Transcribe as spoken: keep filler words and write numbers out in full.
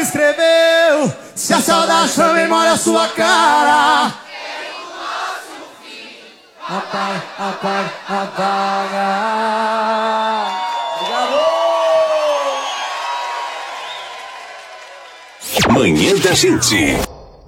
escreveu: se a saudade também molha a sua cara, apaga, apaga, apaga. Manhã da Gente.